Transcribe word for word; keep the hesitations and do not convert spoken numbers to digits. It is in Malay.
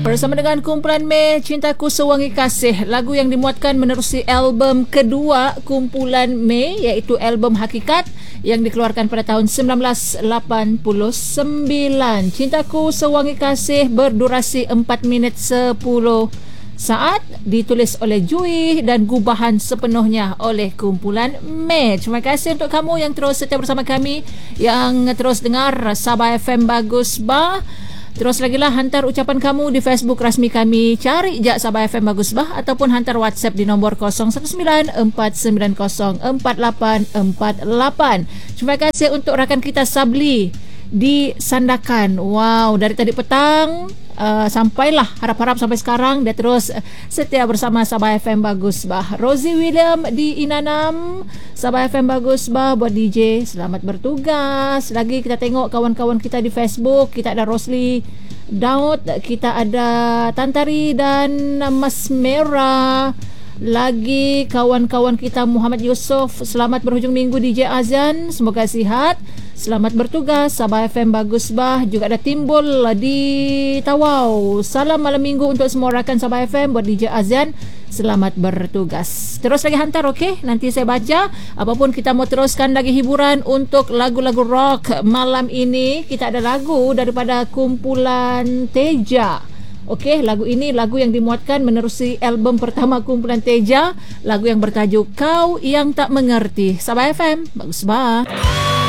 Bersama dengan kumpulan Mei, Cintaku Sewangi Kasih, lagu yang dimuatkan menerusi album kedua kumpulan Mei, iaitu album Hakikat yang dikeluarkan pada tahun sembilan belas lapan puluh sembilan. Cintaku Sewangi Kasih berdurasi empat minit sepuluh saat, ditulis oleh Jui dan gubahan sepenuhnya oleh kumpulan Mei. Terima kasih untuk kamu yang terus setia bersama kami, yang terus dengar Sabah F M Bagus Bah. Terus lagi lah hantar ucapan kamu di Facebook rasmi kami, cari je Sabah F M Bagus Bah, ataupun hantar WhatsApp di nombor kosong satu sembilan empat sembilan kosong empat lapan empat lapan. Terima kasih untuk rakan kita Sabli di Sandakan. Wow, dari tadi petang uh, sampailah harap-harap sampai sekarang dia terus setia bersama Sabah F M Bagus Bah. Rosie William di Inanam, Sabah F M Bagus Bah buat D J, selamat bertugas. Lagi kita tengok kawan-kawan kita di Facebook, kita ada Rosli Daud, kita ada Tantari dan Mas Merah. Lagi kawan-kawan kita Muhammad Yusof, selamat berhujung minggu D J Azan, semoga sihat. Selamat bertugas Sabah F M Bagus Bah. Juga ada Timbul di Tawau. Salam malam minggu untuk semua rakan Sabah F M buat D J Azan, selamat bertugas. Terus lagi hantar, okey? Nanti saya baca. Apapun kita mau teruskan lagi hiburan untuk lagu-lagu rock malam ini. Kita ada lagu daripada kumpulan Teja. Okey, lagu ini lagu yang dimuatkan menerusi album pertama kumpulan Teja, lagu yang bertajuk Kau Yang Tak Mengerti. Sabah F M Bagus Bah.